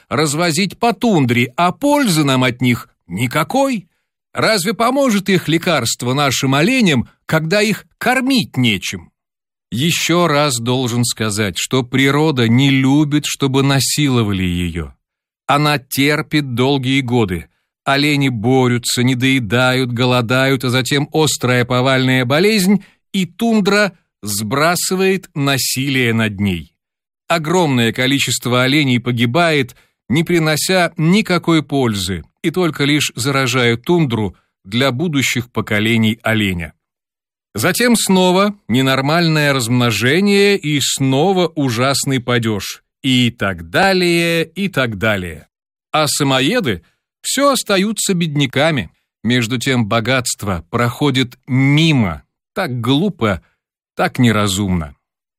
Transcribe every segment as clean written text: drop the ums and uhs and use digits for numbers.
развозить по тундре, а пользы нам от них никакой. Разве поможет их лекарство нашим оленям, когда их кормить нечем? Еще раз должен сказать, что природа не любит, чтобы насиловали ее. Она терпит долгие годы. Олени борются, недоедают, голодают, а затем острая повальная болезнь, и тундра сбрасывает насилие над ней. Огромное количество оленей погибает, не принося никакой пользы, и только лишь заражая тундру для будущих поколений оленя. Затем снова ненормальное размножение и снова ужасный падеж, и так далее, и так далее. А самоеды все остаются бедняками. Между тем богатство проходит мимо, так глупо, так неразумно.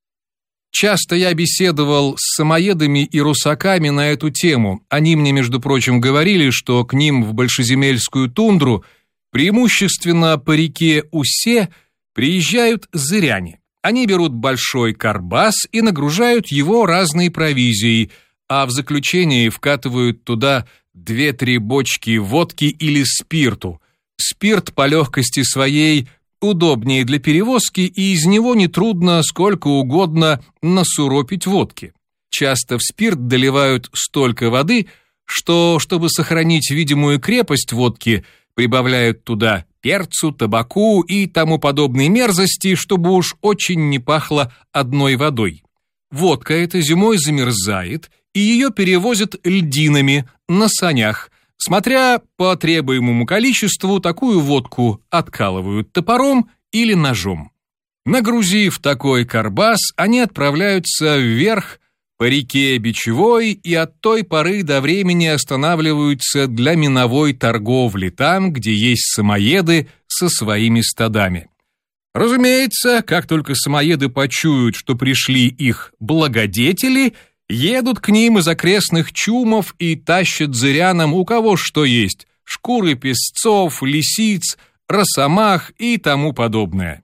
Часто я беседовал с самоедами и русаками на эту тему. Они мне, между прочим, говорили, что к ним в большеземельскую тундру, преимущественно по реке Усе, приезжают зыряне. Они берут большой карбас и нагружают его разной провизией, а в заключение вкатывают туда 2-3 бочки водки или спирту. Спирт по легкости своей удобнее для перевозки, и из него нетрудно сколько угодно насуропить водки. Часто в спирт доливают столько воды, что, чтобы сохранить видимую крепость водки, прибавляют туда перцу, табаку и тому подобной мерзости, чтобы уж очень не пахло одной водой. Водка эта зимой замерзает, и ее перевозят льдинами на санях. Смотря по требуемому количеству, такую водку откалывают топором или ножом. Нагрузив такой карбас, они отправляются вверх по реке Бичевой и от той поры до времени останавливаются для миновой торговли там, где есть самоеды со своими стадами. Разумеется, как только самоеды почуют, что пришли их благодетели, едут к ним из окрестных чумов и тащат зырянам у кого что есть: шкуры песцов, лисиц, росомах и тому подобное.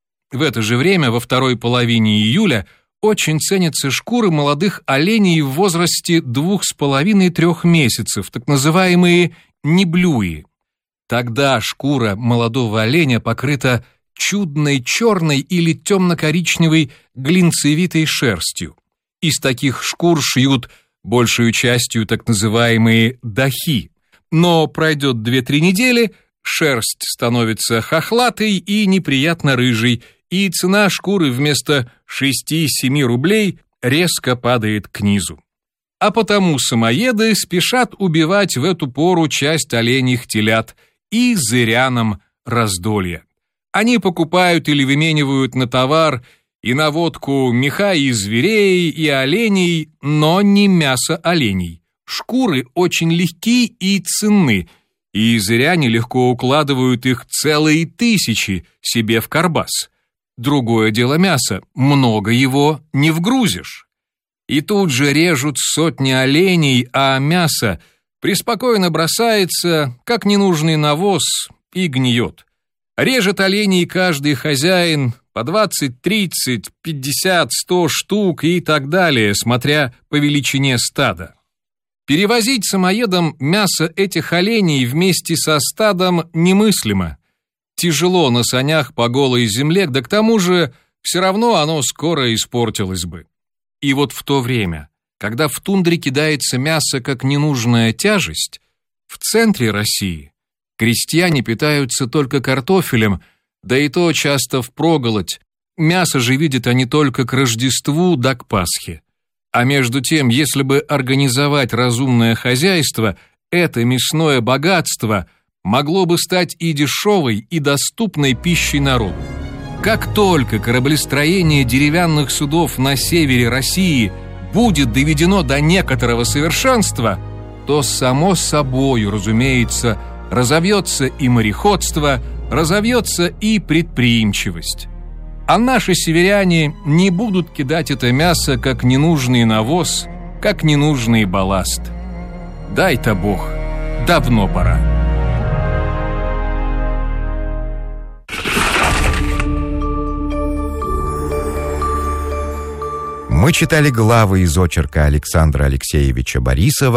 В это же время, во второй половине июля, очень ценятся шкуры молодых оленей в возрасте 2,5-3 месяцев, так называемые неблюи. Тогда шкура молодого оленя покрыта чудной черной или темно-коричневой глинцевитой шерстью. Из таких шкур шьют большую частью так называемые дахи. Но пройдет 2-3 недели, шерсть становится хохлатой и неприятно рыжей, и цена шкуры вместо 6-7 рублей резко падает к низу. А потому самоеды спешат убивать в эту пору часть оленьих телят и зырянам раздолье. Они покупают или выменивают на товар и на водку меха и зверей, и оленей, но не мясо оленей. Шкуры очень легки и ценны, и зыряне легко укладывают их целые 1000 себе в карбас. Другое дело мясо, много его не вгрузишь. И тут же режут сотни оленей, а мясо преспокойно бросается, как ненужный навоз, и гниет. Режет оленей каждый хозяин по 20, 30, 50, 100 штук и так далее, смотря по величине стада. Перевозить самоедом мясо этих оленей вместе со стадом немыслимо. Тяжело на санях по голой земле, да к тому же все равно оно скоро испортилось бы. И вот в то время, когда в тундре кидается мясо как ненужная тяжесть, в центре России крестьяне питаются только картофелем, да и то часто впроголодь. Мясо же видят они только к Рождеству да к Пасхе. А между тем, если бы организовать разумное хозяйство, это мясное богатство могло бы стать и дешевой, и доступной пищей народу. Как только кораблестроение деревянных судов на севере России будет доведено до некоторого совершенства, то само собою, разумеется, разовьется и мореходство, разовьется и предприимчивость. А наши северяне не будут кидать это мясо как ненужный навоз, как ненужный балласт. Дай-то Бог, давно пора. Мы читали главы из очерка Александра Алексеевича Борисова